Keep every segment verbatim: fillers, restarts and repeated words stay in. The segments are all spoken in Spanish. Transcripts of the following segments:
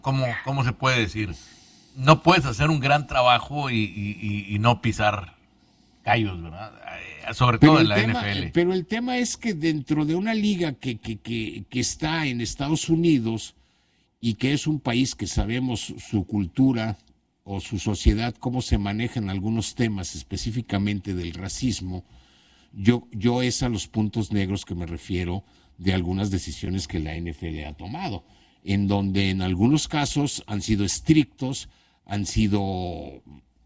¿cómo, cómo se puede decir? No puedes hacer un gran trabajo y, y, y, y no pisar callos, ¿verdad? Eh, Sobre Pero todo en el la tema, N F L. pero el tema es que dentro de una liga que, que, que, que está en Estados Unidos y que es un país que sabemos su cultura o su sociedad, cómo se manejan algunos temas específicamente del racismo, yo, yo es a los puntos negros que me refiero de algunas decisiones que la N F L ha tomado, en donde en algunos casos han sido estrictos, han sido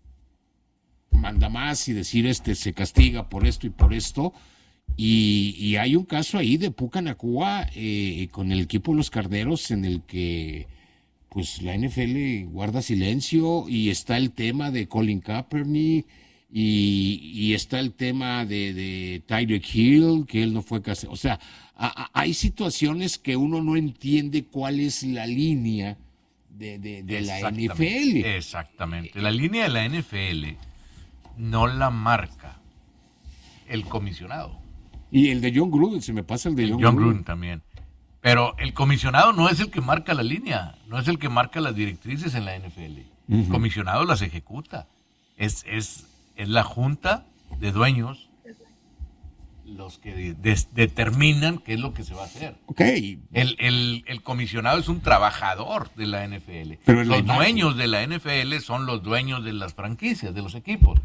manda más y decir este se castiga por esto y por esto. Y, y hay un caso ahí de Pucanacua eh, con el equipo de los Carneros en el que pues la N F L guarda silencio y está el tema de Colin Kaepernick y, y está el tema de, de Tyreek Hill, que él no fue casado. O sea, a, a, hay situaciones que uno no entiende cuál es la línea de, de, de la N F L. Exactamente. La línea de la N F L no la marca el comisionado. Y el de John Gruden, se me pasa el de el John, John Gruden. Gruden también. Pero el comisionado no es el que marca la línea, no es el que marca las directrices en la N F L. Uh-huh. El comisionado las ejecuta. Es, es, es la junta de dueños los que de, de, determinan qué es lo que se va a hacer. Okay. El, el, el comisionado es un trabajador de la N F L. Pero los dueños de la N F L son los dueños de las franquicias, de los equipos.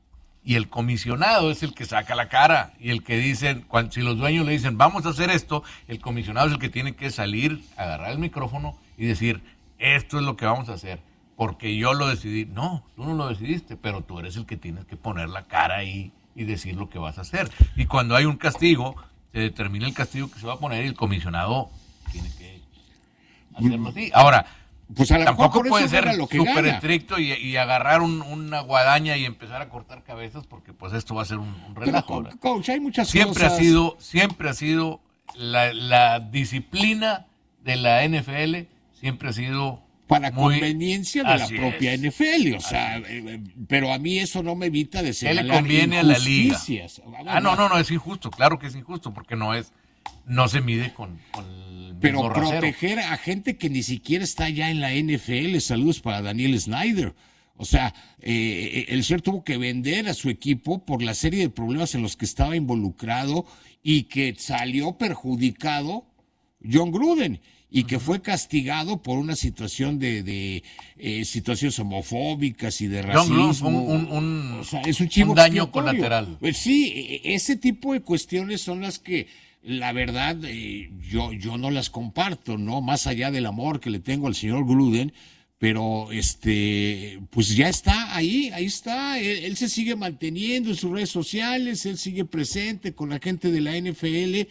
Y el comisionado es el que saca la cara y el que dicen, cuando, si los dueños le dicen vamos a hacer esto, el comisionado es el que tiene que salir, agarrar el micrófono y decir esto es lo que vamos a hacer, porque yo lo decidí. No, tú no lo decidiste, pero tú eres el que tienes que poner la cara ahí y decir lo que vas a hacer. Y cuando hay un castigo, se determina el castigo que se va a poner y el comisionado tiene que hacerlo así. Ahora, pues a tampoco puede ser súper estricto y, y agarrar un, una guadaña y empezar a cortar cabezas, porque pues esto va a ser un, un relajo. Pero, coach, hay muchas siempre cosas. Ha sido, siempre ha sido la, la disciplina de la N F L, siempre ha sido para muy, conveniencia de la propia es, N F L, o sea, eh, pero a mí eso no me evita de señalar. ¿Qué le conviene a la liga? Ah, no, no, no, es injusto, claro que es injusto, porque no es, no se mide con, con el pero mismo proteger rasero. A gente que ni siquiera está ya en la N F L, saludos para Daniel Snyder. O sea, eh, el señor tuvo que vender a su equipo por la serie de problemas en los que estaba involucrado y que salió perjudicado John Gruden y que fue castigado por una situación de, de eh, situaciones homofóbicas y de racismo. John Gruden, un, un, un, o sea, es un, chivo un daño expiatorio. colateral. Pues sí, ese tipo de cuestiones son las que, la verdad, eh, yo, yo no las comparto, ¿no? Más allá del amor que le tengo al señor Gruden, pero este, pues ya está ahí, ahí está, él, él se sigue manteniendo en sus redes sociales, él sigue presente con la gente de la N F L,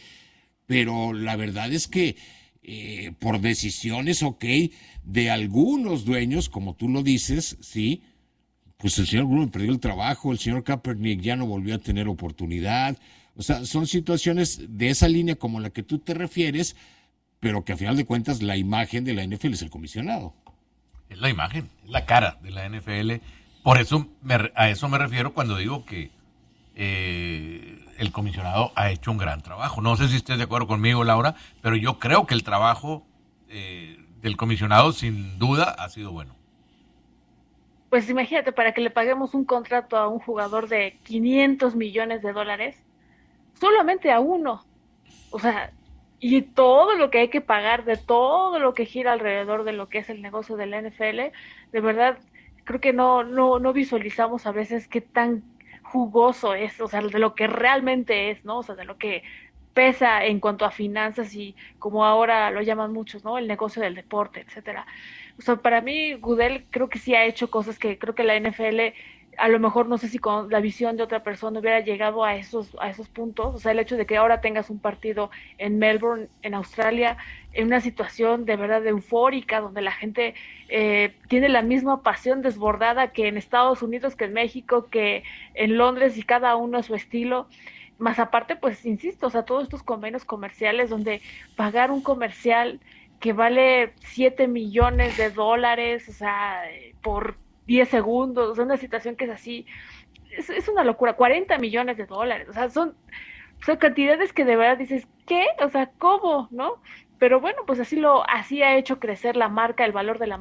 pero la verdad es que eh, por decisiones, ok, de algunos dueños, como tú lo dices, sí, pues el señor Gruden perdió el trabajo, el señor Kaepernick ya no volvió a tener oportunidad. O sea, son situaciones de esa línea como la que tú te refieres, pero que a final de cuentas la imagen de la N F L es el comisionado. Es la imagen, es la cara de la N F L. Por eso me, a eso me refiero cuando digo que eh, el comisionado ha hecho un gran trabajo. No sé si estés de acuerdo conmigo, Laura, pero yo creo que el trabajo eh, del comisionado sin duda ha sido bueno. Pues imagínate, para que le paguemos un contrato a un jugador de quinientos millones de dólares, solamente a uno. O sea, y todo lo que hay que pagar, de todo lo que gira alrededor de lo que es el negocio de la N F L, de verdad, creo que no, no, no visualizamos a veces qué tan jugoso es, o sea, de lo que realmente es, ¿no? O sea, de lo que pesa en cuanto a finanzas y como ahora lo llaman muchos, ¿no? El negocio del deporte, etcétera. O sea, para mí, Goodell creo que sí ha hecho cosas que creo que la N F L, a lo mejor no sé si con la visión de otra persona hubiera llegado a esos, a esos puntos. O sea, el hecho de que ahora tengas un partido en Melbourne, en Australia, en una situación de verdad eufórica, donde la gente eh, tiene la misma pasión desbordada que en Estados Unidos, que en México, que en Londres, y cada uno a su estilo. Más aparte, pues, insisto, o sea, todos estos convenios comerciales donde pagar un comercial que vale siete millones de dólares, o sea, por diez segundos, o sea, una situación que es así, es, es una locura, cuarenta millones de dólares, o sea, son, son cantidades que de verdad dices, ¿qué? O sea, ¿cómo? ¿No? pero bueno, pues así lo, así ha hecho crecer la marca, el valor de la